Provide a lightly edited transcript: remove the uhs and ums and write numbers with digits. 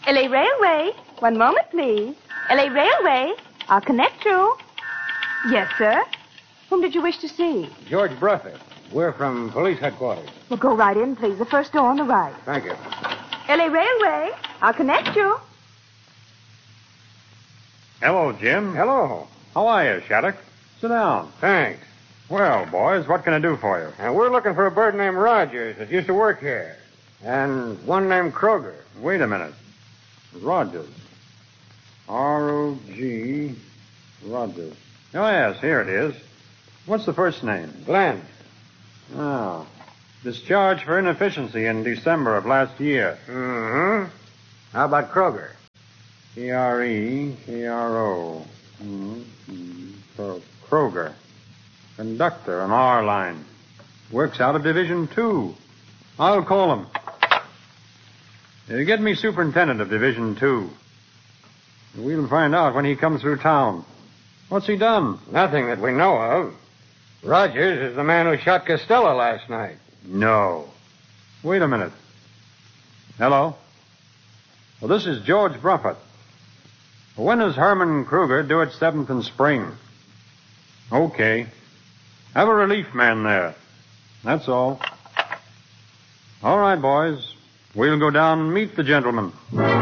LA Railway. One moment, please. LA Railway. I'll connect you. Yes, sir. Whom did you wish to see? George Bruffett. We're from police headquarters. Well, go right in, please. The first door on the right. Thank you. LA Railway. I'll connect you. Hello, Jim. Hello. How are you, Shattuck? Sit down. Thanks. Well, boys, what can I do for you? We're looking for a bird named Rogers that used to work here. And one named Kroger. Wait a minute. Rogers. R-O-G. Rogers. Oh, yes, here it is. What's the first name? Glenn. Oh. Discharged for inefficiency in December of last year. Mm-hmm. How about Kroger? K-R-E-K-R-O. Kroger. Conductor on our line. Works out of Division 2. I'll call him. Get me superintendent of Division 2. We'll find out when he comes through town. What's he done? Nothing that we know of. Rogers is the man who shot Costello last night. No. Wait a minute. Hello? Well, this is George Bruffett. When does Herman Kruger do at 7th and Spring? Okay. Have a relief man there. That's all. All right, boys. We'll go down and meet the gentleman.